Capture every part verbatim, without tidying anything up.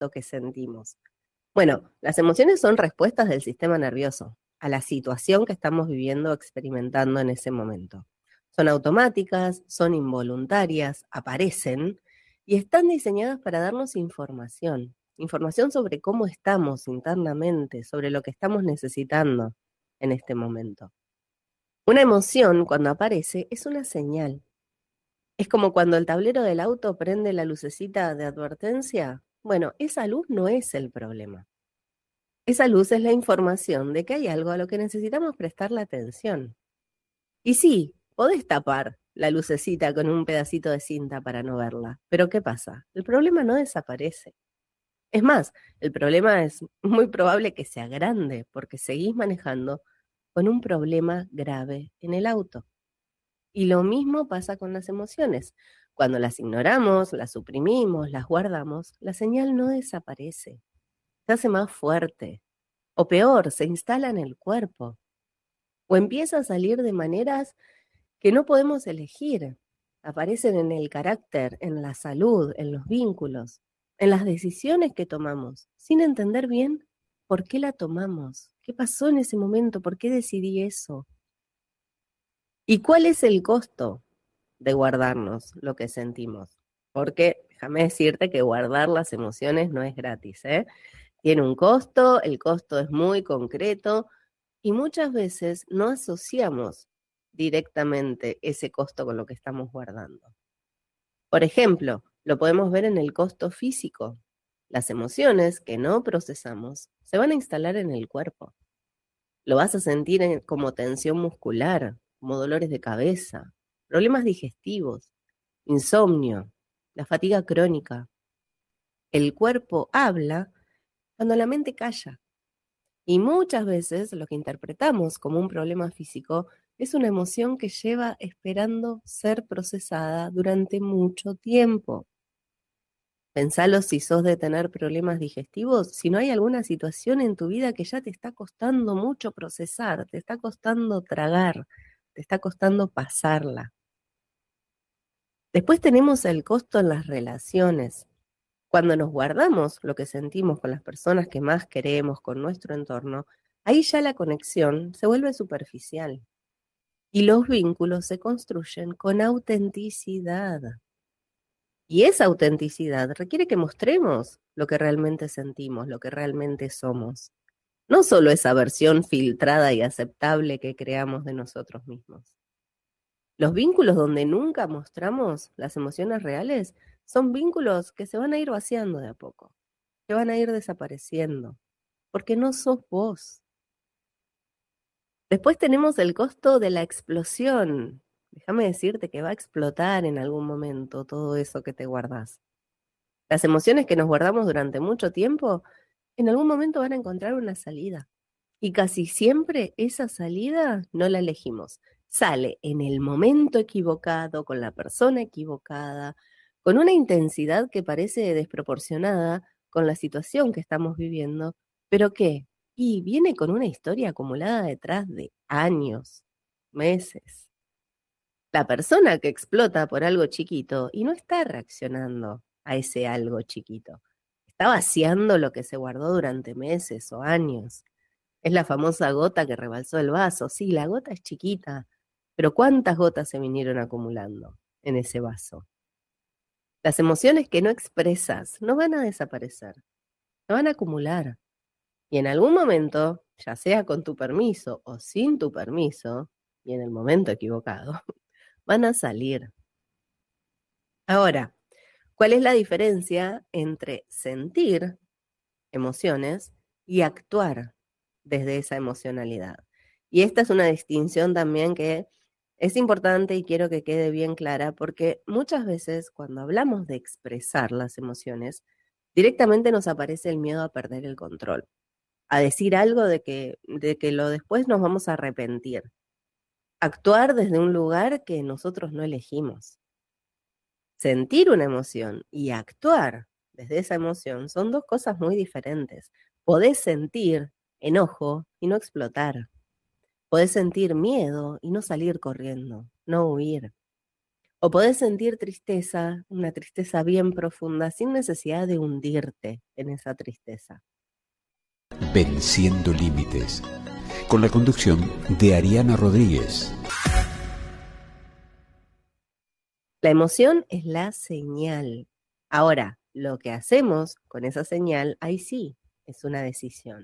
esto que sentimos? Bueno, las emociones son respuestas del sistema nervioso a la situación que estamos viviendo o experimentando en ese momento. Son automáticas, son involuntarias, aparecen y están diseñadas para darnos información. Información sobre cómo estamos internamente, sobre lo que estamos necesitando en este momento. Una emoción, cuando aparece, es una señal. Es como cuando el tablero del auto prende la lucecita de advertencia. Bueno, esa luz no es el problema. Esa luz es la información de que hay algo a lo que necesitamos prestarle atención. Y sí, podés tapar la lucecita con un pedacito de cinta para no verla, pero ¿qué pasa? El problema no desaparece. Es más, el problema es muy probable que sea grande porque seguís manejando con un problema grave en el auto. Y lo mismo pasa con las emociones. Cuando las ignoramos, las suprimimos, las guardamos, la señal no desaparece, se hace más fuerte. O peor, se instala en el cuerpo. O empieza a salir de maneras que no podemos elegir. Aparecen en el carácter, en la salud, en los vínculos, en las decisiones que tomamos, sin entender bien por qué la tomamos, qué pasó en ese momento, por qué decidí eso. ¿Y cuál es el costo de guardarnos lo que sentimos? Porque déjame decirte que guardar las emociones no es gratis, ¿eh? Tiene un costo, el costo es muy concreto y muchas veces no asociamos directamente ese costo con lo que estamos guardando. Por ejemplo, lo podemos ver en el costo físico. Las emociones que no procesamos se van a instalar en el cuerpo. Lo vas a sentir en- como tensión muscular, como dolores de cabeza, problemas digestivos, insomnio, la fatiga crónica. El cuerpo habla cuando la mente calla. Y muchas veces lo que interpretamos como un problema físico es una emoción que lleva esperando ser procesada durante mucho tiempo. Pensalo si sos de tener problemas digestivos, si no hay alguna situación en tu vida que ya te está costando mucho procesar, te está costando tragar, te está costando pasarla. Después tenemos el costo en las relaciones. Cuando nos guardamos lo que sentimos con las personas que más queremos, con nuestro entorno, ahí ya la conexión se vuelve superficial y los vínculos se construyen con autenticidad. Y esa autenticidad requiere que mostremos lo que realmente sentimos, lo que realmente somos. No solo esa versión filtrada y aceptable que creamos de nosotros mismos. Los vínculos donde nunca mostramos las emociones reales son vínculos que se van a ir vaciando de a poco, que van a ir desapareciendo, porque no sos vos. Después tenemos el costo de la explosión. Déjame decirte que va a explotar en algún momento todo eso que te guardás. Las emociones que nos guardamos durante mucho tiempo, en algún momento van a encontrar una salida. Y casi siempre esa salida no la elegimos. Sale en el momento equivocado, con la persona equivocada, con una intensidad que parece desproporcionada con la situación que estamos viviendo, pero ¿qué? Y viene con una historia acumulada detrás de años, meses. La persona que explota por algo chiquito y no está reaccionando a ese algo chiquito, está vaciando lo que se guardó durante meses o años. Es la famosa gota que rebalsó el vaso. Sí, la gota es chiquita, pero ¿cuántas gotas se vinieron acumulando en ese vaso? Las emociones que no expresas no van a desaparecer, se van a acumular. Y en algún momento, ya sea con tu permiso o sin tu permiso, y en el momento equivocado, van a salir. Ahora, ¿cuál es la diferencia entre sentir emociones y actuar desde esa emocionalidad? Y esta es una distinción también que es importante y quiero que quede bien clara porque muchas veces cuando hablamos de expresar las emociones, directamente nos aparece el miedo a perder el control, a decir algo de que, de que lo después nos vamos a arrepentir, actuar desde un lugar que nosotros no elegimos. Sentir una emoción y actuar desde esa emoción son dos cosas muy diferentes. Podés sentir enojo y no explotar. Podés sentir miedo y no salir corriendo, no huir. O podés sentir tristeza, una tristeza bien profunda, sin necesidad de hundirte en esa tristeza. Venciendo Límites, con la conducción de Ariana Rodríguez. La emoción es la señal. Ahora, lo que hacemos con esa señal, ahí sí, es una decisión.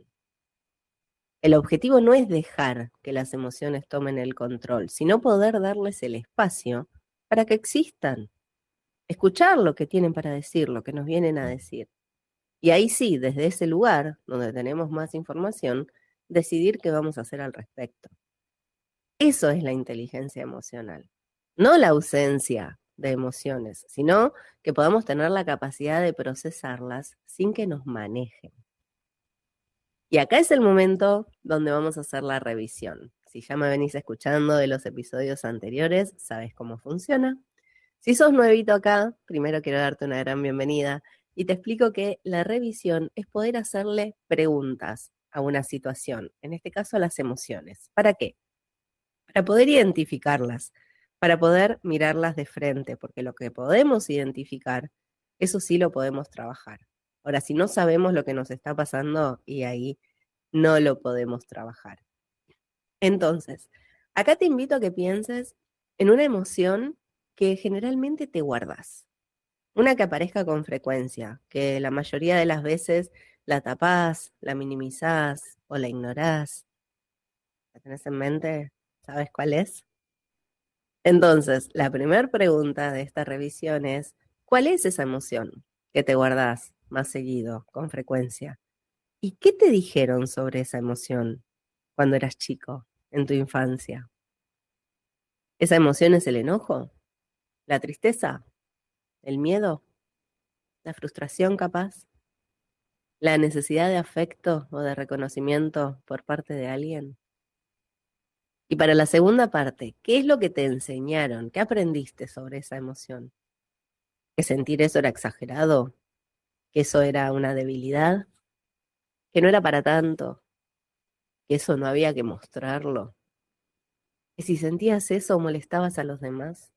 El objetivo no es dejar que las emociones tomen el control, sino poder darles el espacio para que existan. Escuchar lo que tienen para decir, lo que nos vienen a decir. Y ahí sí, desde ese lugar, donde tenemos más información, decidir qué vamos a hacer al respecto. Eso es la inteligencia emocional. No la ausencia de emociones, sino que podamos tener la capacidad de procesarlas sin que nos manejen. Y acá es el momento donde vamos a hacer la revisión. Si ya me venís escuchando de los episodios anteriores, sabes cómo funciona. Si sos nuevito acá, primero quiero darte una gran bienvenida y te explico que la revisión es poder hacerle preguntas a una situación, en este caso a las emociones. ¿Para qué? Para poder identificarlas, para poder mirarlas de frente, porque lo que podemos identificar, eso sí lo podemos trabajar. Ahora, si no sabemos lo que nos está pasando, y ahí no lo podemos trabajar. Entonces, acá te invito a que pienses en una emoción que generalmente te guardas. Una que aparezca con frecuencia, que la mayoría de las veces la tapás, la minimizás o la ignorás. ¿La tenés en mente? ¿Sabes cuál es? Entonces, la primera pregunta de esta revisión es, ¿cuál es esa emoción que te guardás más seguido, con frecuencia? ¿Y qué te dijeron sobre esa emoción cuando eras chico, en tu infancia? ¿Esa emoción es el enojo? ¿La tristeza? ¿El miedo? ¿La frustración capaz? ¿La necesidad de afecto o de reconocimiento por parte de alguien? Y para la segunda parte, ¿qué es lo que te enseñaron? ¿Qué aprendiste sobre esa emoción? ¿Que sentir eso era exagerado? ¿Que eso era una debilidad? ¿Que no era para tanto? ¿Que eso no había que mostrarlo? ¿Que si sentías eso molestabas a los demás?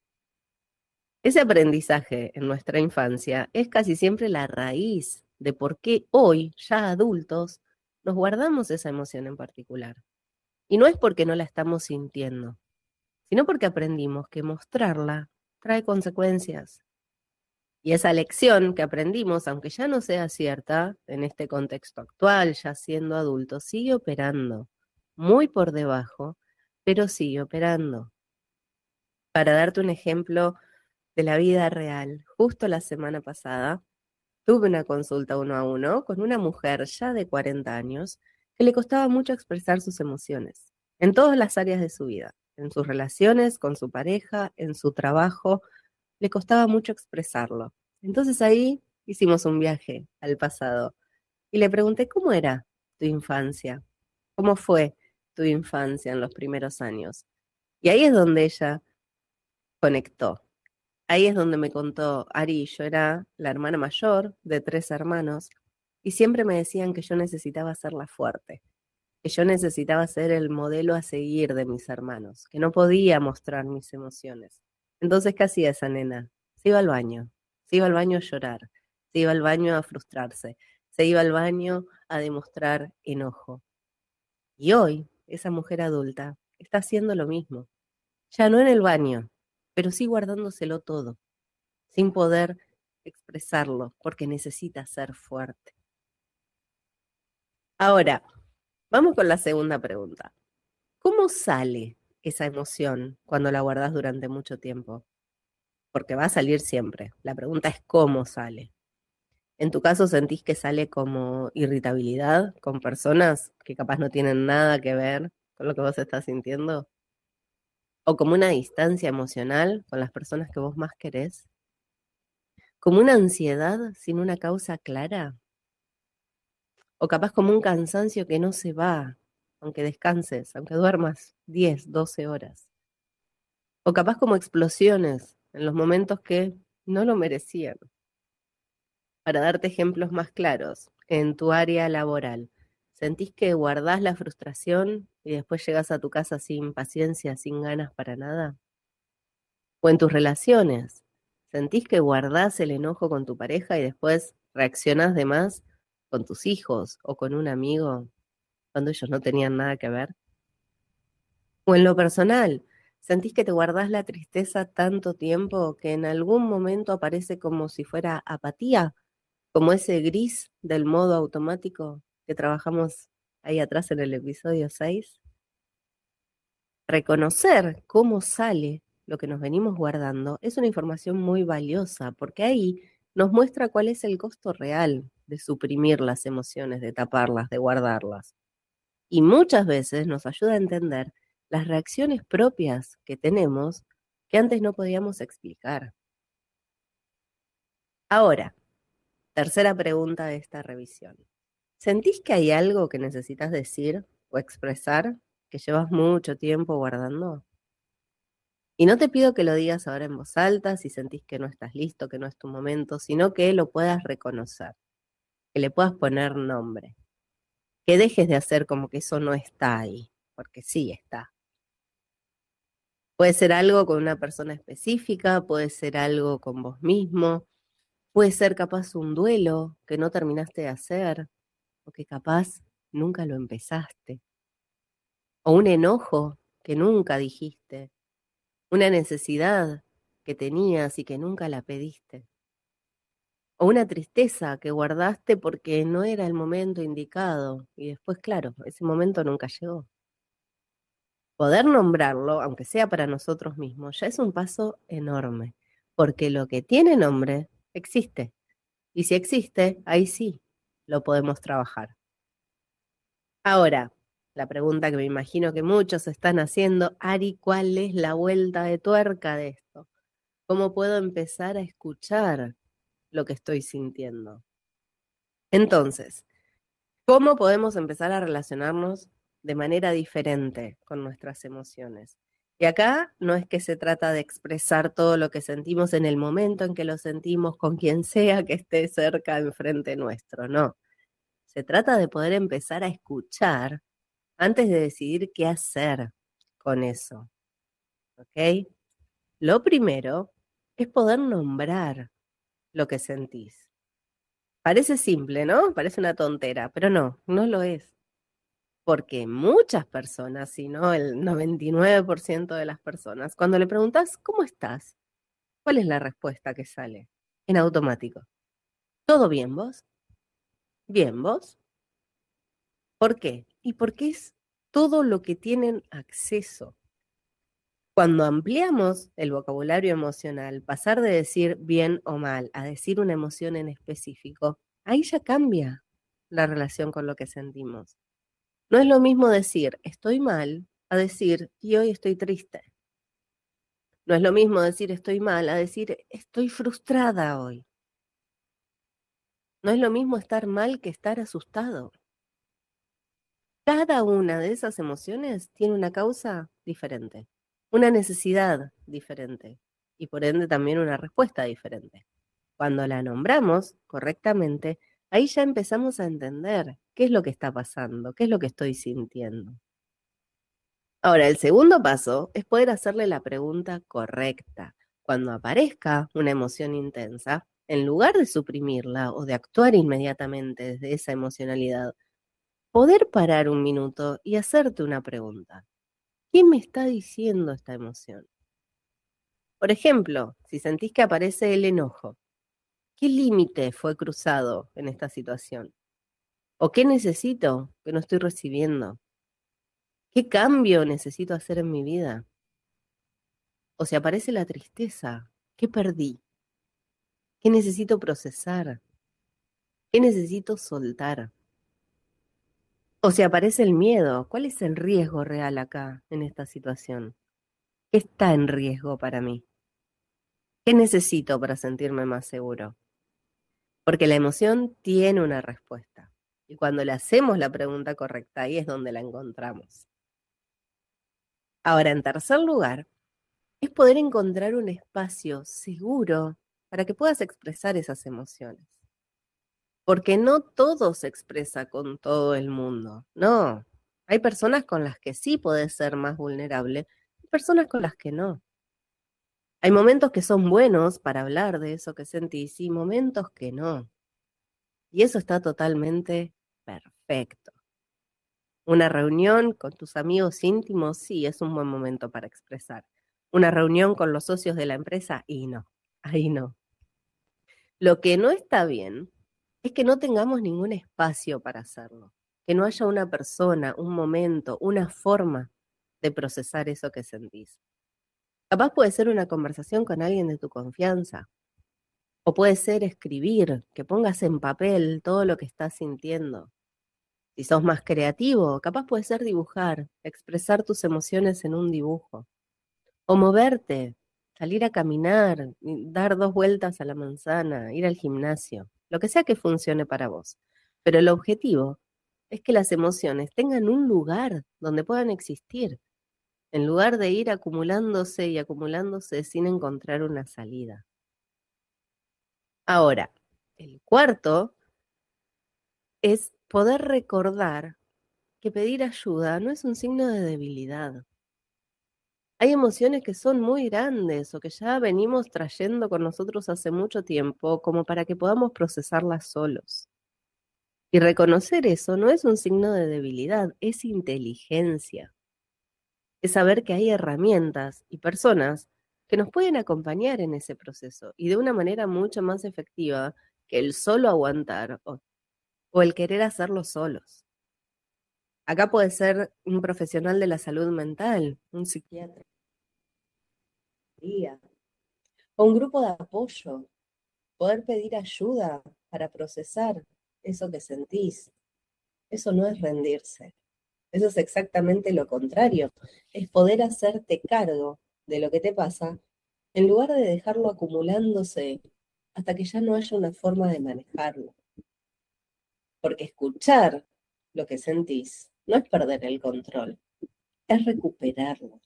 Ese aprendizaje en nuestra infancia es casi siempre la raíz de por qué hoy, ya adultos, nos guardamos esa emoción en particular. Y no es porque no la estamos sintiendo, sino porque aprendimos que mostrarla trae consecuencias. Y esa lección que aprendimos, aunque ya no sea cierta, en este contexto actual, ya siendo adultos, sigue operando, muy por debajo, pero sigue operando. Para darte un ejemplo de la vida real, justo la semana pasada, tuve una consulta uno a uno con una mujer ya de cuarenta años que le costaba mucho expresar sus emociones, en todas las áreas de su vida, en sus relaciones, con su pareja, en su trabajo, le costaba mucho expresarlo. Entonces ahí hicimos un viaje al pasado y le pregunté cómo era tu infancia, cómo fue tu infancia en los primeros años. Y ahí es donde ella conectó. Ahí es donde me contó, Ari, yo era la hermana mayor de tres hermanos y siempre me decían que yo necesitaba ser la fuerte, que yo necesitaba ser el modelo a seguir de mis hermanos, que no podía mostrar mis emociones. Entonces, ¿qué hacía esa nena? Se iba al baño, se iba al baño a llorar, se iba al baño a frustrarse, se iba al baño a demostrar enojo. Y hoy, esa mujer adulta está haciendo lo mismo, ya no en el baño, pero sí guardándoselo todo, sin poder expresarlo, porque necesita ser fuerte. Ahora, vamos con la segunda pregunta. ¿Cómo sale esa emoción cuando la guardas durante mucho tiempo? Porque va a salir siempre. La pregunta es cómo sale. En tu caso, ¿sentís que sale como irritabilidad con personas que capaz no tienen nada que ver con lo que vos estás sintiendo? ¿O como una distancia emocional con las personas que vos más querés? ¿Como una ansiedad sin una causa clara? ¿O capaz como un cansancio que no se va, aunque descanses, aunque duermas diez, doce horas? ¿O capaz como explosiones en los momentos que no lo merecían? Para darte ejemplos más claros, en tu área laboral, ¿sentís que guardás la frustración y después llegas a tu casa sin paciencia, sin ganas para nada? O en tus relaciones. ¿Sentís que guardás el enojo con tu pareja y después reaccionás de más con tus hijos o con un amigo cuando ellos no tenían nada que ver? O en lo personal, ¿sentís que te guardás la tristeza tanto tiempo que en algún momento aparece como si fuera apatía, como ese gris del modo automático que trabajamos ahí atrás en el episodio seis? Reconocer cómo sale lo que nos venimos guardando es una información muy valiosa, porque ahí nos muestra cuál es el costo real de suprimir las emociones, de taparlas, de guardarlas. Y muchas veces nos ayuda a entender las reacciones propias que tenemos que antes no podíamos explicar. Ahora, tercera pregunta de esta revisión. ¿Sentís que hay algo que necesitas decir o expresar que llevas mucho tiempo guardando? Y no te pido que lo digas ahora en voz alta si sentís que no estás listo, que no es tu momento, sino que lo puedas reconocer, que le puedas poner nombre, que dejes de hacer como que eso no está ahí, porque sí está. Puede ser algo con una persona específica, puede ser algo con vos mismo, puede ser capaz un duelo que no terminaste de hacer, o que capaz nunca lo empezaste, o un enojo que nunca dijiste, una necesidad que tenías y que nunca la pediste. O una tristeza que guardaste porque no era el momento indicado y después, claro, ese momento nunca llegó. Poder nombrarlo, aunque sea para nosotros mismos, ya es un paso enorme, porque lo que tiene nombre existe. Y si existe, ahí sí lo podemos trabajar. Ahora, la pregunta que me imagino que muchos están haciendo, Ari, ¿cuál es la vuelta de tuerca de esto? ¿Cómo puedo empezar a escuchar lo que estoy sintiendo? Entonces, ¿cómo podemos empezar a relacionarnos de manera diferente con nuestras emociones? Y acá no es que se trata de expresar todo lo que sentimos en el momento en que lo sentimos con quien sea que esté cerca enfrente nuestro, no. Se trata de poder empezar a escuchar antes de decidir qué hacer con eso, ¿ok? Lo primero es poder nombrar lo que sentís. Parece simple, ¿no? Parece una tontera, pero no, no lo es. Porque muchas personas, si no el noventa y nueve por ciento de las personas, cuando le preguntas ¿cómo estás? ¿Cuál es la respuesta que sale? En automático. ¿Todo bien vos? ¿Bien vos? ¿Por qué? Y porque es todo lo que tienen acceso. Cuando ampliamos el vocabulario emocional, pasar de decir bien o mal a decir una emoción en específico, ahí ya cambia la relación con lo que sentimos. No es lo mismo decir estoy mal a decir y hoy estoy triste. No es lo mismo decir estoy mal a decir estoy frustrada hoy. No es lo mismo estar mal que estar asustado. Cada una de esas emociones tiene una causa diferente, una necesidad diferente y por ende también una respuesta diferente. Cuando la nombramos correctamente, ahí ya empezamos a entender qué es lo que está pasando, qué es lo que estoy sintiendo. Ahora, el segundo paso es poder hacerle la pregunta correcta. Cuando aparezca una emoción intensa, en lugar de suprimirla o de actuar inmediatamente desde esa emocionalidad, poder parar un minuto y hacerte una pregunta. ¿Qué me está diciendo esta emoción? Por ejemplo, si sentís que aparece el enojo, ¿qué límite fue cruzado en esta situación? ¿O qué necesito que no estoy recibiendo? ¿Qué cambio necesito hacer en mi vida? O si aparece la tristeza, ¿qué perdí? ¿Qué necesito procesar? ¿Qué necesito soltar? O si aparece el miedo, ¿cuál es el riesgo real acá en esta situación? ¿Qué está en riesgo para mí? ¿Qué necesito para sentirme más seguro? Porque la emoción tiene una respuesta. Y cuando le hacemos la pregunta correcta, ahí es donde la encontramos. Ahora, en tercer lugar, es poder encontrar un espacio seguro para que puedas expresar esas emociones. Porque no todo se expresa con todo el mundo, no. Hay personas con las que sí podés ser más vulnerable y personas con las que no. Hay momentos que son buenos para hablar de eso que sentís y momentos que no. Y eso está totalmente perfecto. Una reunión con tus amigos íntimos, sí, es un buen momento para expresar. Una reunión con los socios de la empresa, y no, ahí no. Lo que no está bien es que no tengamos ningún espacio para hacerlo, que no haya una persona, un momento, una forma de procesar eso que sentís. Capaz puede ser una conversación con alguien de tu confianza, o puede ser escribir, que pongas en papel todo lo que estás sintiendo. Si sos más creativo, capaz puede ser dibujar, expresar tus emociones en un dibujo, o moverte, salir a caminar, dar dos vueltas a la manzana, ir al gimnasio, lo que sea que funcione para vos. Pero el objetivo es que las emociones tengan un lugar donde puedan existir, en lugar de ir acumulándose y acumulándose sin encontrar una salida. Ahora, el cuarto es poder recordar que pedir ayuda no es un signo de debilidad. Hay emociones que son muy grandes o que ya venimos trayendo con nosotros hace mucho tiempo como para que podamos procesarlas solos. Y reconocer eso no es un signo de debilidad, es inteligencia. Es saber que hay herramientas y personas que nos pueden acompañar en ese proceso y de una manera mucho más efectiva que el solo aguantar o, o el querer hacerlo solos. Acá puede ser un profesional de la salud mental, un psiquiatra, o un grupo de apoyo, poder pedir ayuda para procesar eso que sentís. Eso no es rendirse, eso es exactamente lo contrario, es poder hacerte cargo de lo que te pasa en lugar de dejarlo acumulándose hasta que ya no haya una forma de manejarlo. Porque escuchar lo que sentís no es perder el control, es recuperarlo.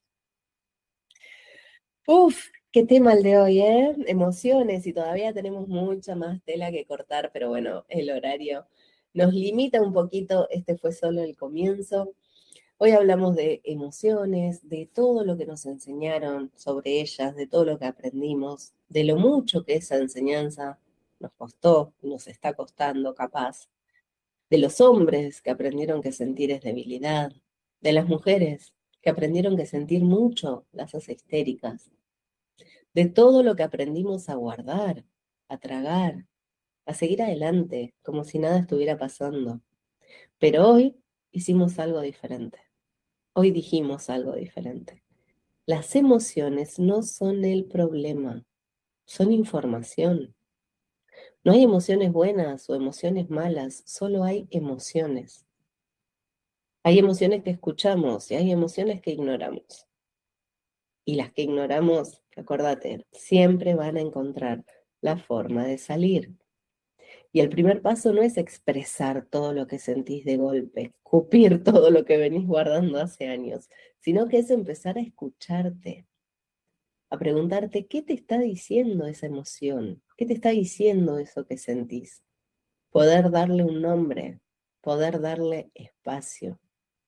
Uf, qué tema el de hoy, ¿eh? Emociones, y todavía tenemos mucha más tela que cortar, pero bueno, el horario nos limita un poquito, este fue solo el comienzo. Hoy hablamos de emociones, de todo lo que nos enseñaron sobre ellas, de todo lo que aprendimos, de lo mucho que esa enseñanza nos costó, nos está costando capaz, de los hombres que aprendieron que sentir es debilidad, de las mujeres que aprendieron que sentir mucho las hace histéricas, de todo lo que aprendimos a guardar, a tragar, a seguir adelante, como si nada estuviera pasando. Pero hoy hicimos algo diferente. Hoy dijimos algo diferente. Las emociones no son el problema, son información. No hay emociones buenas o emociones malas, solo hay emociones. Hay emociones que escuchamos y hay emociones que ignoramos. Y las que ignoramos, acuérdate, siempre van a encontrar la forma de salir. Y el primer paso no es expresar todo lo que sentís de golpe, escupir todo lo que venís guardando hace años, sino que es empezar a escucharte, a preguntarte qué te está diciendo esa emoción, qué te está diciendo eso que sentís. Poder darle un nombre, poder darle espacio.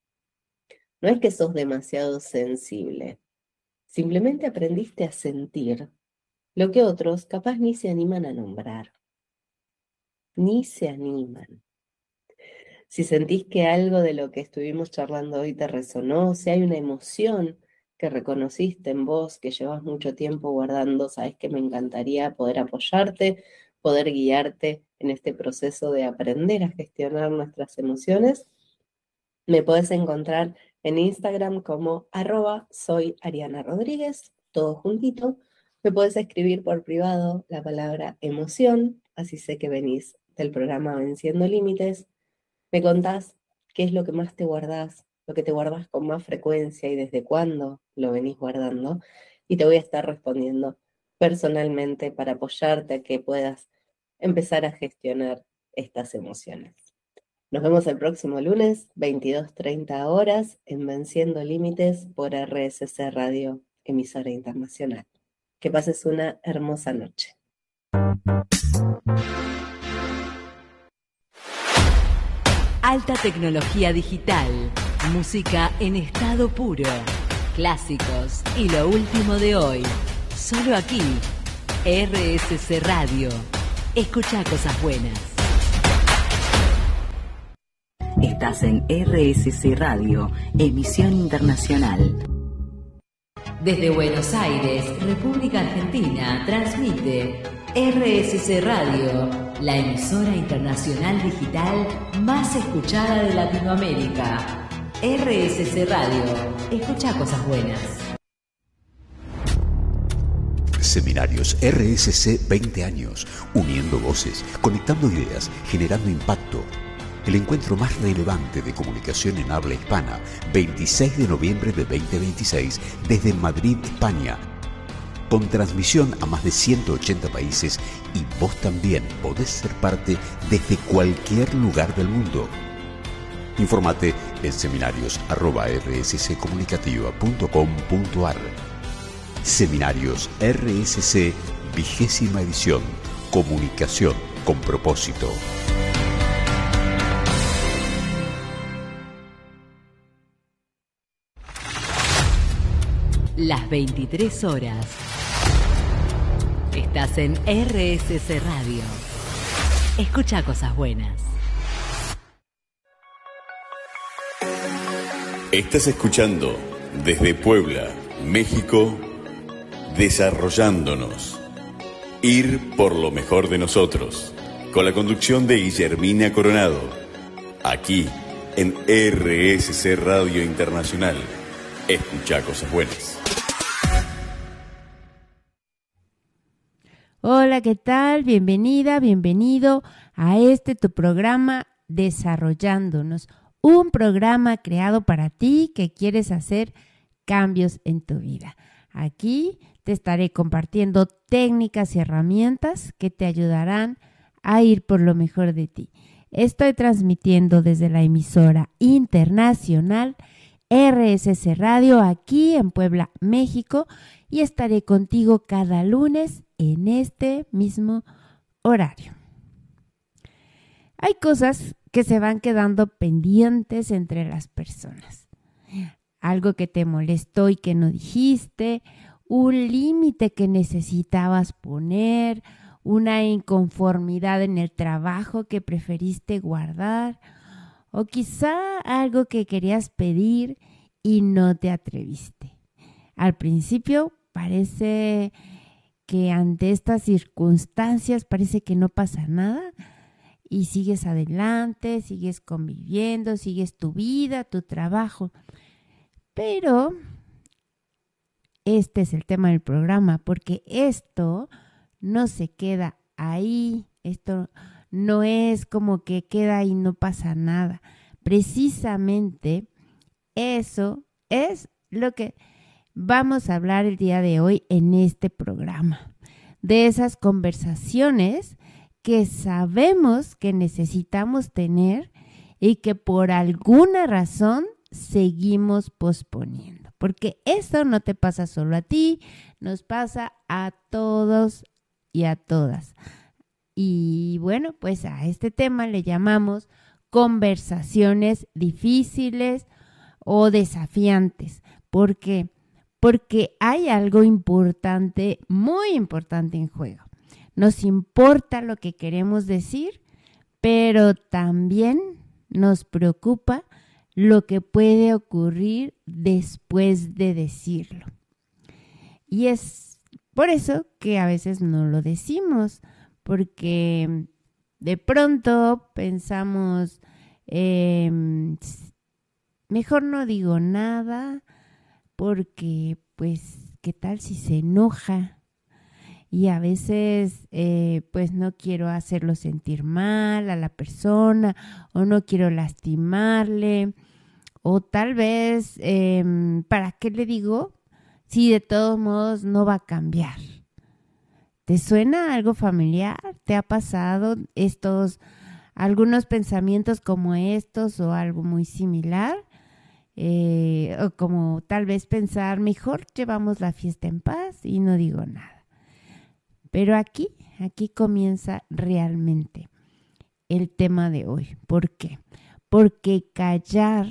No es que sos demasiado sensible, simplemente aprendiste a sentir lo que otros capaz ni se animan a nombrar. Ni se animan. Si sentís que algo de lo que estuvimos charlando hoy te resonó, si hay una emoción que reconociste en vos, que llevas mucho tiempo guardando, sabés que me encantaría poder apoyarte, poder guiarte en este proceso de aprender a gestionar nuestras emociones. Me podés encontrar en Instagram como arroba soy Ariana Rodríguez, todo juntito. Me podés escribir por privado la palabra emoción, así sé que venís del programa Venciendo Límites. Me contás qué es lo que más te guardás, lo que te guardás con más frecuencia y desde cuándo lo venís guardando. Y te voy a estar respondiendo personalmente para apoyarte a que puedas empezar a gestionar estas emociones. Nos vemos el próximo lunes, veintidós treinta horas, en Venciendo Límites por R S C Radio, emisora internacional. Que pases una hermosa noche. Alta tecnología digital, música en estado puro, clásicos y lo último de hoy. Solo aquí, R S C Radio. Escucha cosas buenas. Estás en R S C Radio, emisión internacional. Desde Buenos Aires, República Argentina, transmite R S C Radio, la emisora internacional digital más escuchada de Latinoamérica. R S C Radio, escucha cosas buenas. Seminarios R S C veinte años, uniendo voces, conectando ideas, generando impacto. El encuentro más relevante de comunicación en habla hispana, veintiséis de noviembre de veinte veintiséis, desde Madrid, España. Con transmisión a más de ciento ochenta países y vos también podés ser parte desde cualquier lugar del mundo. Infórmate en seminarios arroba r s c comunicativa punto com punto a r. Seminarios R S C, vigésima edición. Comunicación con propósito. Las veintitrés horas. Estás en R S C Radio. Escucha cosas buenas. Estás escuchando desde Puebla, México, Desarrollándonos. Ir por lo mejor de nosotros. Con la conducción de Guillermina Coronado. Aquí en R S C Radio Internacional. Escucha cosas buenas. Hola, ¿qué tal? Bienvenida, bienvenido a este tu programa Desarrollándonos. Un programa creado para ti que quieres hacer cambios en tu vida. Aquí te estaré compartiendo técnicas y herramientas que te ayudarán a ir por lo mejor de ti. Estoy transmitiendo desde la emisora internacional R S C Radio aquí en Puebla, México, y estaré contigo cada lunes en este mismo horario. Hay cosas que se van quedando pendientes entre las personas. Algo que te molestó y que no dijiste, un límite que necesitabas poner, una inconformidad en el trabajo que preferiste guardar, o quizá algo que querías pedir y no te atreviste. Al principio parece que ante estas circunstancias parece que no pasa nada y sigues adelante, sigues conviviendo, sigues tu vida, tu trabajo. Pero este es el tema del programa, porque esto no se queda ahí, esto no es como que queda y no pasa nada. Precisamente eso es lo que vamos a hablar el día de hoy en este programa. De esas conversaciones que sabemos que necesitamos tener y que por alguna razón seguimos posponiendo. Porque eso no te pasa solo a ti, nos pasa a todos y a todas. Y bueno, pues a este tema le llamamos conversaciones difíciles o desafiantes. ¿Por qué? Porque hay algo importante, muy importante en juego. Nos importa lo que queremos decir, pero también nos preocupa lo que puede ocurrir después de decirlo. Y es por eso que a veces no lo decimos, porque de pronto pensamos, eh, mejor no digo nada, porque pues, ¿qué tal si se enoja? Y a veces, eh, pues no quiero hacerlo sentir mal a la persona, o no quiero lastimarle, o tal vez, eh, ¿para qué le digo? Si de todos modos no va a cambiar. ¿Te suena algo familiar? ¿Te ha pasado estos, algunos pensamientos como estos o algo muy similar? Eh, o como tal vez pensar, mejor llevamos la fiesta en paz y no digo nada. Pero aquí, aquí comienza realmente el tema de hoy. ¿Por qué? Porque callar,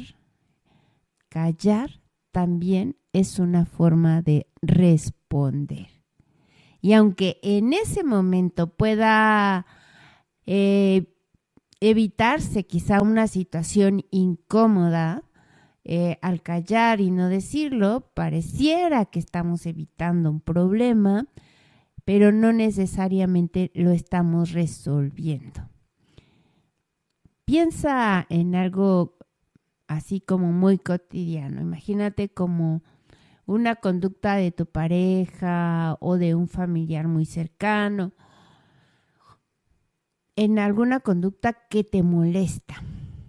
callar también es una forma de responder. Y aunque en ese momento pueda eh, evitarse quizá una situación incómoda, eh, al callar y no decirlo, pareciera que estamos evitando un problema, pero no necesariamente lo estamos resolviendo. Piensa en algo así como muy cotidiano. Imagínate como una conducta de tu pareja o de un familiar muy cercano, en alguna conducta que te molesta.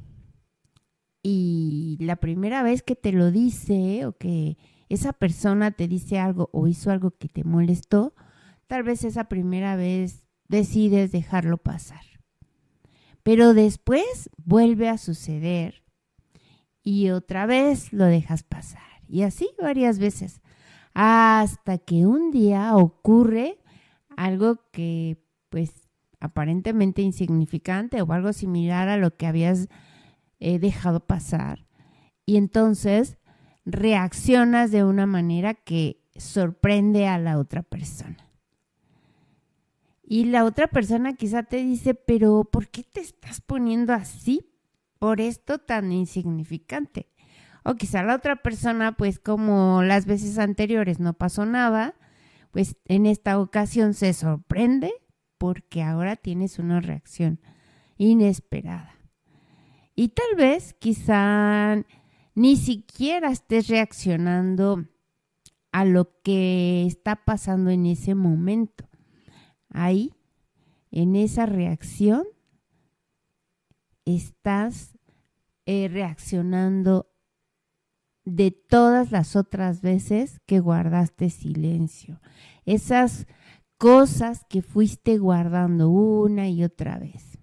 Y la primera vez que te lo dice o que esa persona te dice algo o hizo algo que te molestó, tal vez esa primera vez decides dejarlo pasar. Pero después vuelve a suceder y otra vez lo dejas pasar. Y así varias veces, hasta que un día ocurre algo que pues aparentemente insignificante o algo similar a lo que habías eh, dejado pasar. Y entonces reaccionas de una manera que sorprende a la otra persona. Y la otra persona quizá te dice, pero ¿por qué te estás poniendo así por esto tan insignificante? O quizá la otra persona, pues como las veces anteriores no pasó nada, pues en esta ocasión se sorprende porque ahora tienes una reacción inesperada. Y tal vez quizá ni siquiera estés reaccionando a lo que está pasando en ese momento. Ahí, en esa reacción, estás eh, reaccionando de todas las otras veces que guardaste silencio. Esas cosas que fuiste guardando una y otra vez.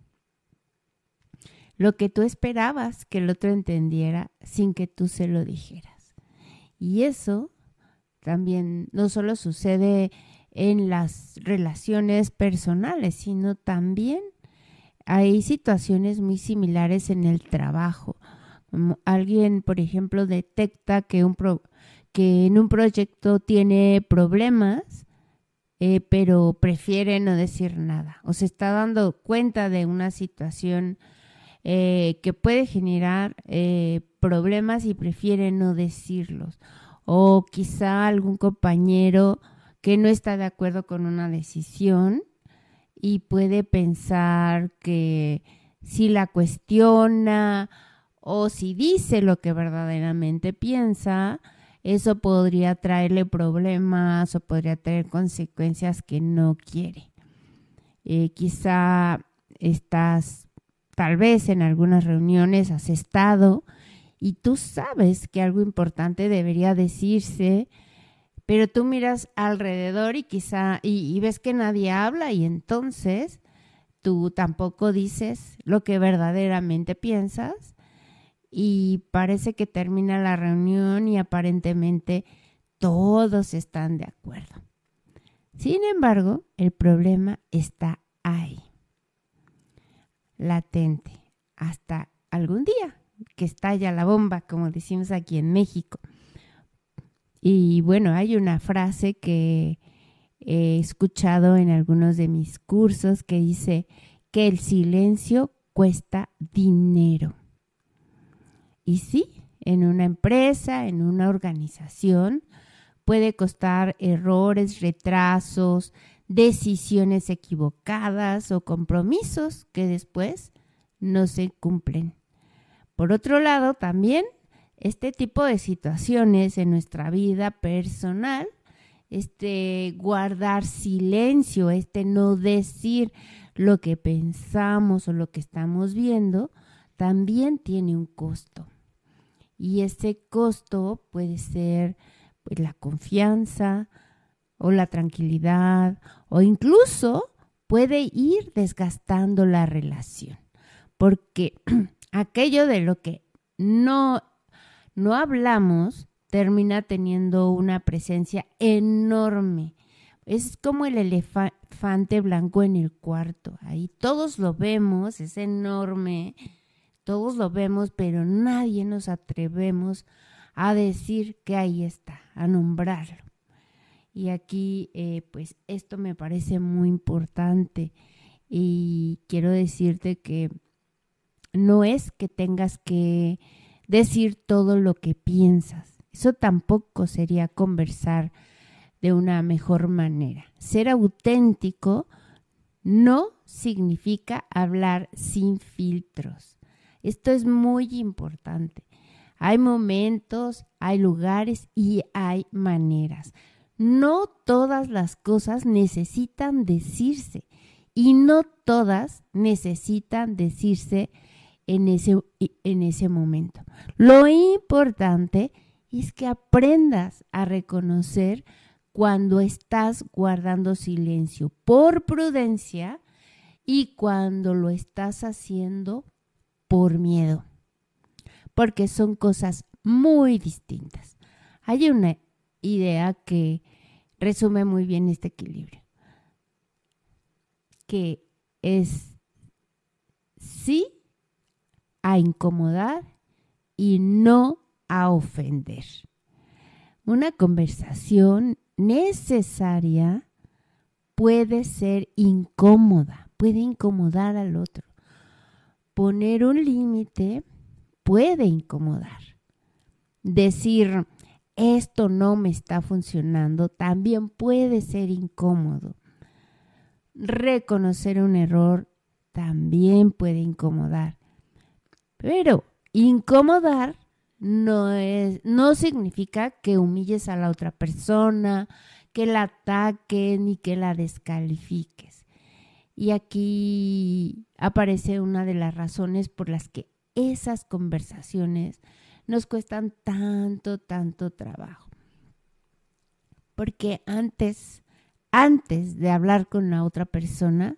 Lo que tú esperabas que el otro entendiera sin que tú se lo dijeras. Y eso también no solo sucede en las relaciones personales, sino también hay situaciones muy similares en el trabajo. Como alguien, por ejemplo, detecta que, un pro, que en un proyecto tiene problemas, eh, pero prefiere no decir nada. O se está dando cuenta de una situación eh, que puede generar eh, problemas y prefiere no decirlos. O quizá algún compañero que no está de acuerdo con una decisión y puede pensar que si la cuestiona o si dice lo que verdaderamente piensa, eso podría traerle problemas o podría traer consecuencias que no quiere. Eh, quizá estás, tal vez en algunas reuniones has estado y tú sabes que algo importante debería decirse, pero tú miras alrededor y quizá y, y ves que nadie habla y entonces tú tampoco dices lo que verdaderamente piensas y parece que termina la reunión y aparentemente todos están de acuerdo. Sin embargo, el problema está ahí, latente, hasta algún día que estalla la bomba, como decimos aquí en México. Y bueno, hay una frase que he escuchado en algunos de mis cursos que dice que el silencio cuesta dinero. Y sí, en una empresa, en una organización, puede costar errores, retrasos, decisiones equivocadas o compromisos que después no se cumplen. Por otro lado, también este tipo de situaciones en nuestra vida personal, este guardar silencio, este no decir lo que pensamos o lo que estamos viendo, también tiene un costo. Y ese costo puede ser pues, la confianza o la tranquilidad o incluso puede ir desgastando la relación. Porque aquello de lo que no no hablamos, termina teniendo una presencia enorme. Es como el elefante blanco en el cuarto. Ahí todos lo vemos, es enorme, todos lo vemos, pero nadie nos atrevemos a decir que ahí está, a nombrarlo. Y aquí, eh, pues, esto me parece muy importante. Y quiero decirte que no es que tengas que decir todo lo que piensas. Eso tampoco sería conversar de una mejor manera. Ser auténtico no significa hablar sin filtros. Esto es muy importante. Hay momentos, hay lugares y hay maneras. No todas las cosas necesitan decirse y no todas necesitan decirse en ese, en ese momento. Lo importante es que aprendas a reconocer cuando estás guardando silencio por prudencia y cuando lo estás haciendo por miedo, porque son cosas muy distintas. Hay una idea que resume muy bien este equilibrio, que es sí a incomodar y no a ofender. Una conversación necesaria puede ser incómoda, puede incomodar al otro. Poner un límite puede incomodar. Decir, esto no me está funcionando, también puede ser incómodo. Reconocer un error también puede incomodar. Pero incomodar no es, no significa que humilles a la otra persona, que la ataques ni que la descalifiques. Y aquí aparece una de las razones por las que esas conversaciones nos cuestan tanto, tanto trabajo. Porque antes, antes de hablar con la otra persona,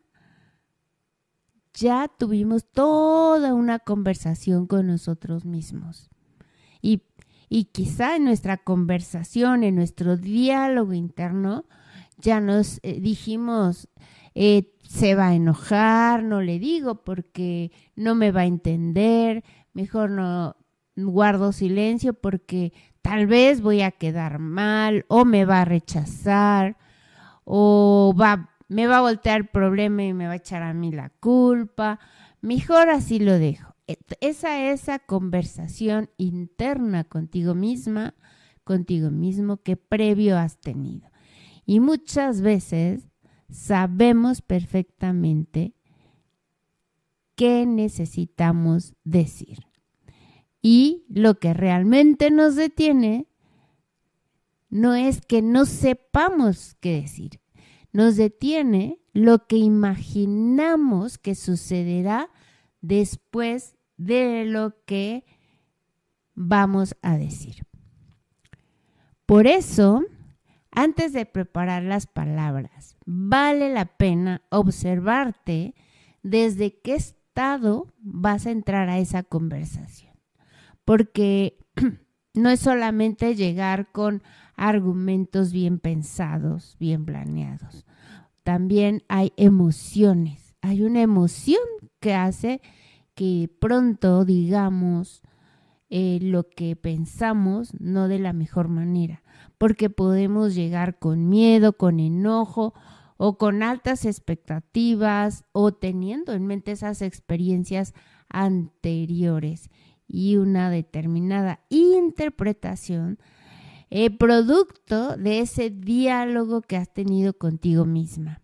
ya tuvimos toda una conversación con nosotros mismos. Y, y quizá en nuestra conversación, en nuestro diálogo interno, ya nos eh, dijimos, eh, se va a enojar, no le digo porque no me va a entender, mejor no guardo silencio porque tal vez voy a quedar mal o me va a rechazar o va, me va a voltear el problema y me va a echar a mí la culpa, mejor así lo dejo. Esa, esa conversación interna contigo misma, contigo mismo que previo has tenido. Y muchas veces sabemos perfectamente qué necesitamos decir. Y lo que realmente nos detiene no es que no sepamos qué decir. Nos detiene lo que imaginamos que sucederá después de lo que vamos a decir. Por eso, antes de preparar las palabras, vale la pena observarte desde qué estado vas a entrar a esa conversación. Porque no es solamente llegar con argumentos bien pensados, bien planeados. También hay emociones. Hay una emoción que hace que pronto digamos eh, lo que pensamos no de la mejor manera, porque podemos llegar con miedo, con enojo o con altas expectativas o teniendo en mente esas experiencias anteriores y una determinada interpretación eh, producto de ese diálogo que has tenido contigo misma.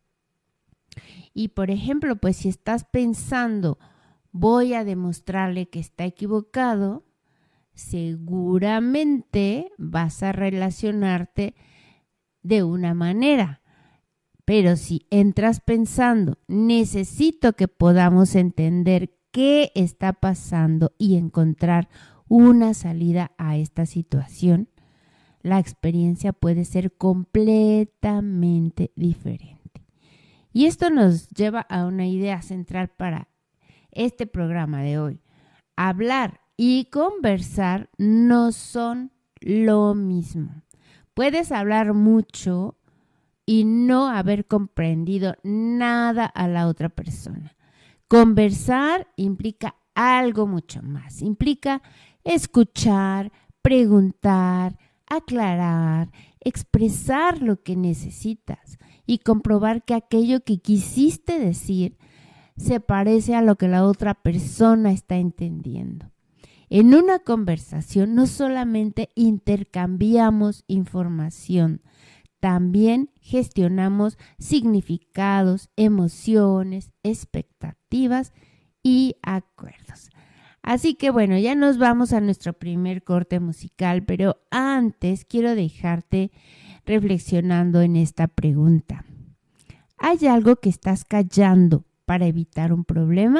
Y por ejemplo, pues si estás pensando, voy a demostrarle que está equivocado, seguramente vas a relacionarte de una manera. Pero si entras pensando, necesito que podamos entender qué está pasando y encontrar una salida a esta situación, la experiencia puede ser completamente diferente. Y esto nos lleva a una idea central para este programa de hoy. Hablar y conversar no son lo mismo. Puedes hablar mucho y no haber comprendido nada a la otra persona. Conversar implica algo mucho más. Implica escuchar, preguntar, aclarar, expresar lo que necesitas y comprobar que aquello que quisiste decir se parece a lo que la otra persona está entendiendo. En una conversación no solamente intercambiamos información, también gestionamos significados, emociones, expectativas y acuerdos. Así que bueno, ya nos vamos a nuestro primer corte musical, pero antes quiero dejarte reflexionando en esta pregunta. ¿Hay algo que estás callando para evitar un problema?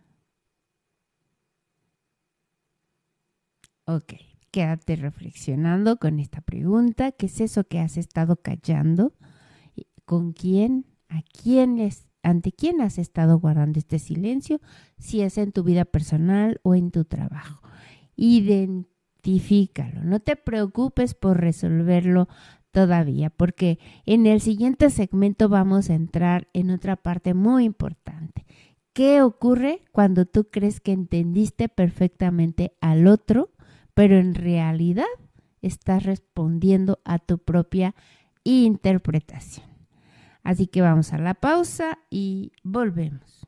Ok, quédate reflexionando con esta pregunta. ¿Qué es eso que has estado callando? ¿Con quién? ¿A quién es? ¿Ante quién has estado guardando este silencio? Si es en tu vida personal o en tu trabajo. Identifícalo. No te preocupes por resolverlo todavía, porque en el siguiente segmento vamos a entrar en otra parte muy importante. ¿Qué ocurre cuando tú crees que entendiste perfectamente al otro, pero en realidad estás respondiendo a tu propia interpretación? Así que vamos a la pausa y volvemos.